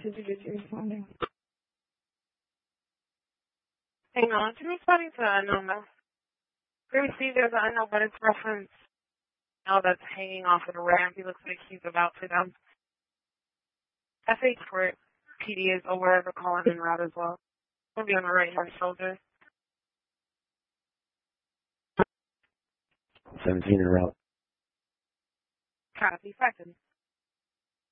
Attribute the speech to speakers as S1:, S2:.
S1: responding.
S2: Hang on, to responding to unknown. We received as an unknown, but it's reference. Now that's hanging off of the ramp. He looks like he's about to down. FH for it. PD is aware of the calling en route as well. We'll be on the right hand shoulder.
S3: 17 en route.
S2: Copy, second.